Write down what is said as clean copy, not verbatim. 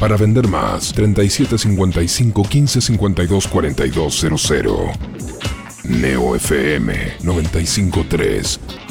Para vender más, 3755 1552 4200. Neo FM 953.